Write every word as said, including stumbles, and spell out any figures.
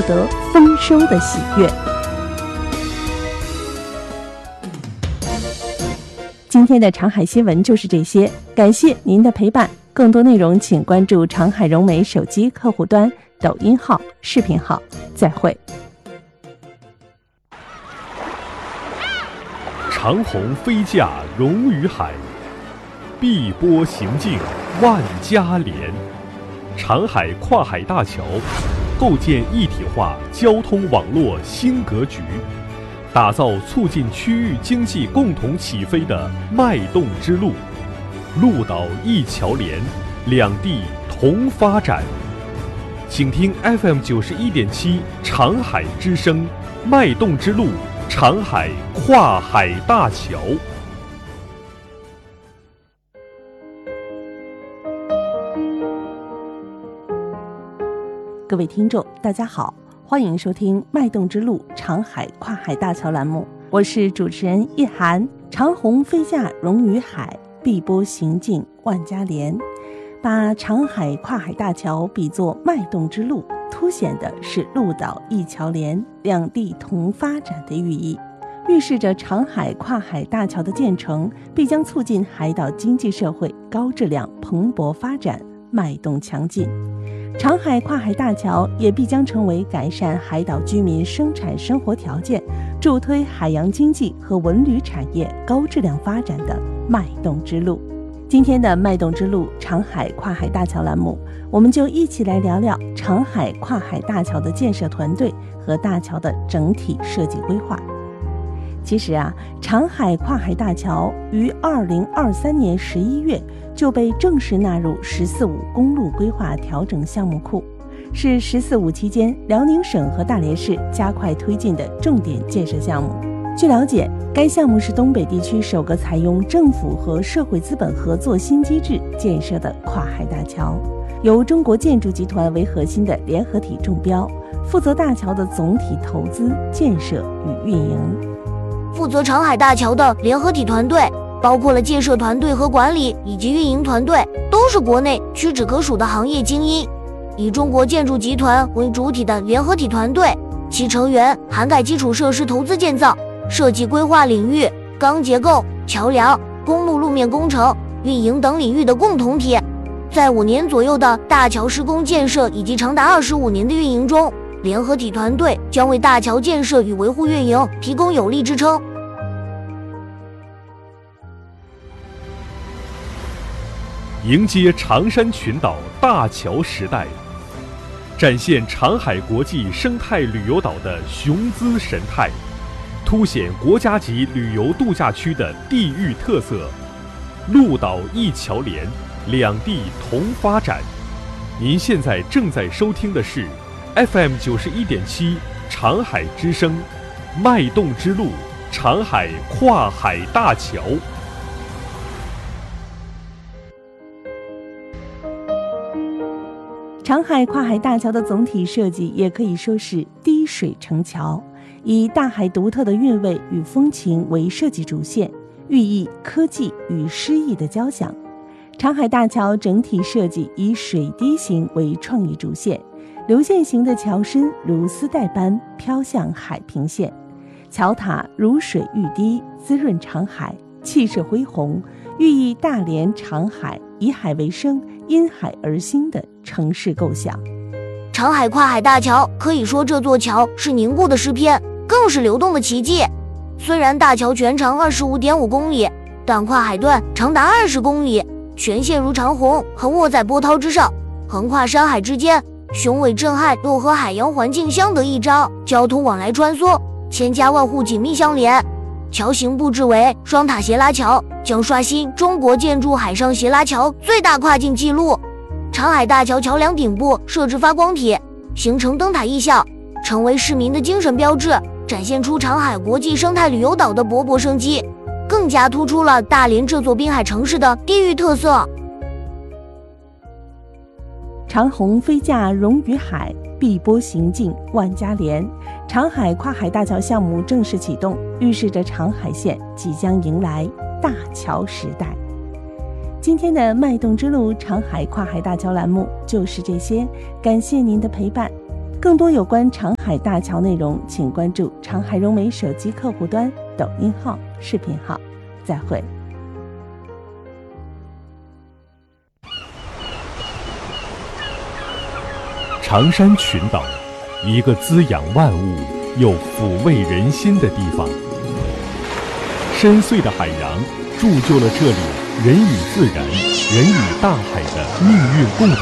得丰收的喜悦。今天的长海新闻就是这些，感谢您的陪伴。更多内容请关注长海融媒手机客户端、抖音号、视频号。再会。 长鸿飞架融于海，碧波行径万家连。长海跨海大桥构建一体化交通网络新格局，打造促进区域经济共同起飞的脉动之路。陆岛一桥连，两地同发展。请听 F M 九十一点七长海之声，脉动之路，长海跨海大桥。 各位听众大家好，欢迎收听脉动之路长海跨海大桥栏目，我是主持人叶涵。长鸿飞架融于海，碧波行径万家连。把长海跨海大桥比作脉动之路，凸显的是陆岛一桥连，两地同发展的寓意，预示着长海跨海大桥的建成必将促进海岛经济社会高质量蓬勃发展，脉动强劲。长海跨海大桥也必将成为改善海岛居民生产生活条件，助推海洋经济和文旅产业高质量发展的脉动之路。今天的脉动之路长海跨海大桥栏目，我们就一起来聊聊长海跨海大桥的建设团队和大桥的整体设计规划。其实啊，长海跨海大桥于二零二三年十一月就被正式纳入“十四五”公路规划调整项目库，是“十四五”期间辽宁省和大连市加快推进的重点建设项目。据了解，该项目是东北地区首个采用政府和社会资本合作新机制建设的跨海大桥，由中国建筑集团为核心的联合体中标，负责大桥的总体投资、建设与运营。 负责长海大桥的联合体团队包括了建设团队和管理以及运营团队，都是国内屈指可数的行业精英。以中国建筑集团为主体的联合体团队，其成员涵盖基础设施投资建造、设计规划领域、钢结构、桥梁、公路路面工程、运营等领域的共同体。在五年左右的大桥施工建设以及长达二十五年的运营中，联合体团队将为大桥建设与维护运营提供有力支撑。 迎接长山群岛大桥时代，展现长海国际生态旅游岛的雄姿神态，凸显国家级旅游度假区的地域特色。陆岛一桥连，两地同发展。您现在正在收听的是 F M 九十一点七长海之声，脉动之路，长海跨海大桥。 长海跨海大桥的总体设计也可以说是滴水成桥，以大海独特的韵味与风情为设计主线，寓意科技与诗意的交响。长海大桥整体设计以水滴型为创意主线，流线型的桥身如丝带般飘向海平线，桥塔如水欲滴，滋润长海，气势恢宏，寓意大连长海以海为生，因海而兴的城市构想。 长海跨海大桥可以说这座桥是凝固的诗篇，更是流动的奇迹。虽然大桥全长 二十五点五公里，但跨海段长达二十公里，全线如长虹横卧在波涛之上，横跨山海之间，雄伟震撼又和海洋环境相得益彰，交通往来穿梭，千家万户紧密相连。桥型布置为双塔斜拉桥，将刷新中国建筑海上斜拉桥最大跨境纪录。长海大桥桥梁顶部设置发光体，形成灯塔意象，成为市民的精神标志，展现出长海国际生态旅游岛的勃勃生机，更加突出了大连这座滨海城市的地域特色。 长鸿飞架融于海，碧波行径万家连。长海跨海大桥项目正式启动，预示着长海县即将迎来大桥时代。今天的脉动之路长海跨海大桥栏目就是这些，感谢您的陪伴。 更多有关长海大桥内容，请关注长海融媒手机客户端、抖音号、视频号。再会。 长山群岛，一个滋养万物又抚慰人心的地方。深邃的海洋铸就了这里人与自然、人与大海的命运共同